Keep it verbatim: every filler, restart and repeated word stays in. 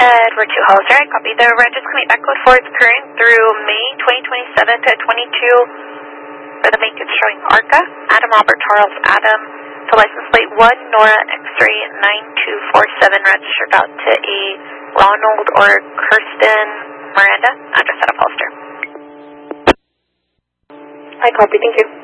Edward two Hollister, I copy. The register coming back code four is current through May twenty twenty-seven to twenty-two for the make it's showing ARCA, Adam Albert Charles Adam, to license plate one, Nora X-ray nine two four seven, registered out to a Ronald or Kirsten Miranda, address out of Hollister. I copy, thank you.